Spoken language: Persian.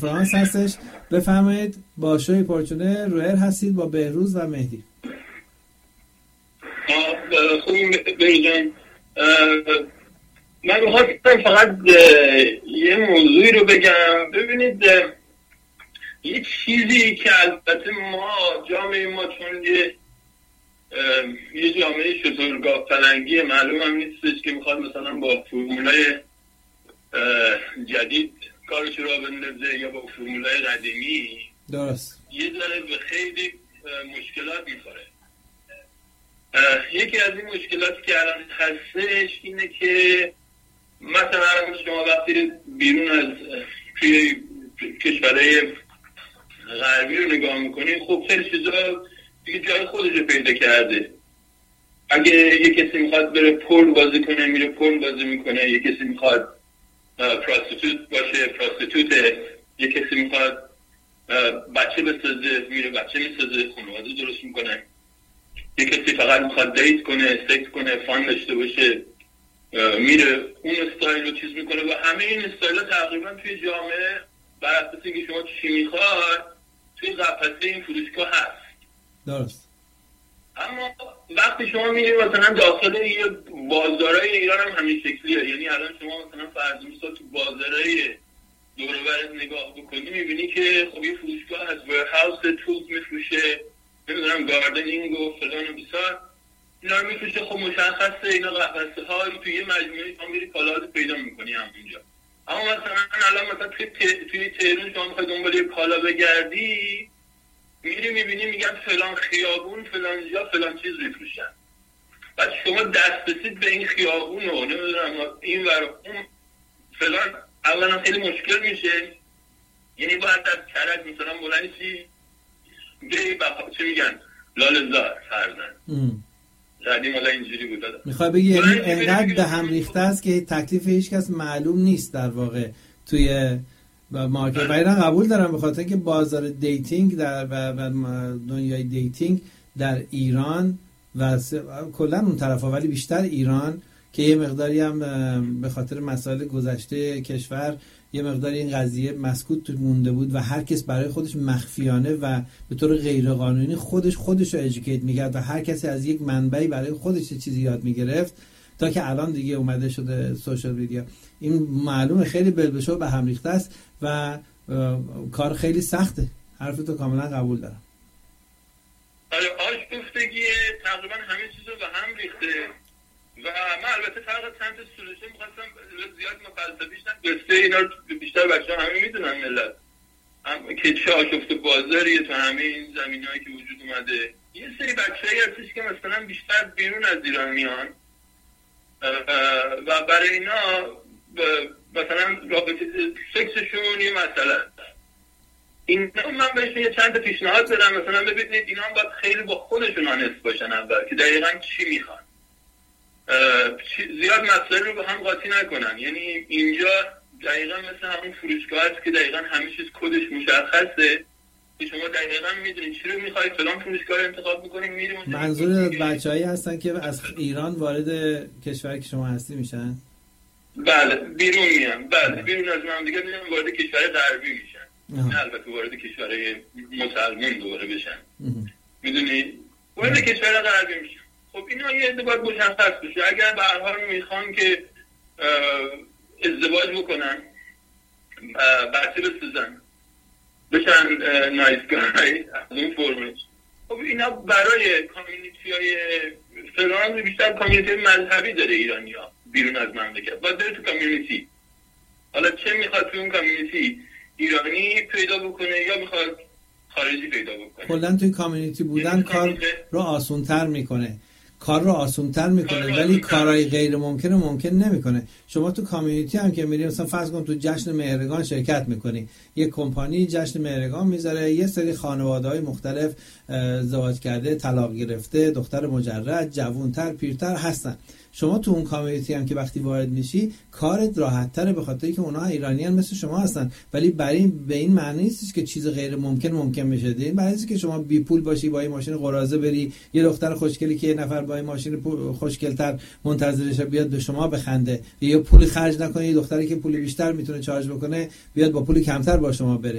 فرانس هستش. بفرمایید با شوی پورچونه رویر هستید با بهروز و مهدی. خوبی بهجان، من میخواستم فقط یه موضوعی رو بگم. ببینید یه چیزی که البته ما جامعه ما چون یه جامعه شترگاه پلنگی معلوم هم نیستش که میخواد مثلا با فرمولای جدید کارش رو بندازه یا با فرمولای قدیمی. درست. یه ذره به خیلی مشکلات میخوره. یکی از این مشکلاتی که الان هستش اینه که مثلا شما وقتی بیرون از توی کشورهای غربی رو نگاه میکنید، خب خیلی چیزا دیگه جای خودش رو پیدا کرده. اگه یه کسی میخواد بره پورن بازی کنه میره پورن بازی میکنه، یه کسی میخواد پراستیتوت باشه پراستیتوته، یه کسی میخواد بچه بسازه میره بچه میسازه، خانواده درست میکنه، یه کسی فقط میخواد دیت کنه سکس کنه فان داشته باشه میره اون استایل رو چیز میکنه. و همه این استایل ها تقریبا توی جامعه بر اساس اینکه شما چی میخواد توی قفسه این فروشگاه هست. درست. اما وقتی شما میرید مثلا داخل یه بازارهای ایران هم همین شکلیه. یعنی الان شما مثلا فرض مثال تو بازارهای دور و برت نگاه بکنی میبینی که خب یه فروشگاه از ورهاوس تولز میفروشه، نمیدونم گاردنینگ و فلان و بیسار اینا رو میفروشه. خب مشخصه اینا قفسه هایی توی یه مجموعه شما میری کالاهاتو پیدا میکنی همونجا. اما مثلا الان مثلا توی تهران شما میخوای دنبال یه کالا بگردی میری میبینی میگن فلان خیابون فلان جا فلان چیز میفروشن. بعد شما دست رسید به این خیابون و نمیدونم این ور اون فلان اولا خیلی مشکل میشه. یعنی باید از کرک مثلا بلند چی بری چه میگن لالزار فرزن قدیم حالا اینجوری بود. میخوای بگی یعنی انقدر به هم ریخته است که تکلیف هیچ کس معلوم نیست در واقع توی مارکت. بایران قبول دارم به خاطر اینکه بازار دیتینگ و دنیای دیتینگ در ایران و کلا اون طرفا ولی بیشتر ایران که یه مقداری هم به خاطر مسائل گذشته کشور یه مقداری این قضیه مسکوت مونده بود و هر کس برای خودش مخفیانه و به طور غیر قانونی خودش رو ادوکییت می‌کرد و هر کسی از یک منبعی برای خودش چیزی یاد می‌گرفت تا که الان دیگه اومده شده سوشال میدیا. این معلومه خیلی بلبشو به هم ریخته است و کار خیلی سخته. حرفتو کاملا قبول دارم. آره آشفتگی تقریبا همه چیز رو به هم ریخته و من البته فرق چند تا سولوشن می‌خواستم زیاد مفصلیش نگفته. اینا رو بیشتر بچه‌ها همه میدونن ملت که چه آشفته بازاریه تو همه این زمینه‌ای که وجود اومده. یه سری بچه‌ای هستش که مثلا بیشتر بیرون از ایران میان و برای اینا مثلا رابطه سکسشون یه مسئله است. اینا من بهشون یه چند تا پیشنهاد دارم. مثلا ببینید اینا هم باید خیلی با خودشون آنست باشن اول که دقیقاً چی میخوان، زیاد مسئله رو به هم قاطی نکنن. یعنی اینجا دقیقاً مثل همون فروشگاه است که دقیقاً همه چیز کدش مشخصه که شما دقیقاً میدونید چی رو میخواید فلان فروشگاه رو انتخاب میکنید میرید. منظور بچه‌ای هستن که از ایران وارد کشوری که شما هستی میشن؟ بله بیرون میان. بله بیرون از مملکت میان وارد کشور غربی میشن. نه البته وارد کشورهای مسلمان دوباره بشن. میدونید وارد کشور غربی میشن. خب اینا یه ازدواج مشخص بشه. اگر به هر حال میخوان که ازدواج بکنن بچه بسازن بشن نایس گای از اون فرمش، خب اینا برای کامیونیتی های فلان بیشتر کامیونیتی مذهبی داره ایرانی ها بیرون از مملکت باید بره تو کامیونیتی. حالا چه میخواد تو اون کامیونیتی ایرانی پیدا بکنه یا میخواد خارجی پیدا بکنه. کلا توی کامیونیتی بودن کار رو آسان‌تر میکنه ولی کارهای غیر ممکن نمیکنه. شما تو کامیونیتی هم که میری مثلا فرض کن تو جشن مهرگان شرکت میکنی، یه کمپانی جشن مهرگان میذاره، یه سری خانواده‌های مختلف ازدواج کرده، طلاق گرفته، دختر مجرد، جوانتر، پیرتر هستن. شما تو اون کامیونیتی هم که وقتی وارد میشی کارت راحت تره، به خاطر که اونها ایرانیان مثل شما هستن. ولی به این معنی نیست که چیز غیر ممکن بشه. این معنی نیست که شما بی پول باشی با این ماشین قراضه بری یه دختر خوشگلی که یه نفر با این ماشین خوشگل‌تر منتظرشه بیاد به شما بخنده، یا پول خرج نکنی دختری که پول بیشتر میتونه چارج بکنه بیاد با پول کمتر با شما بره.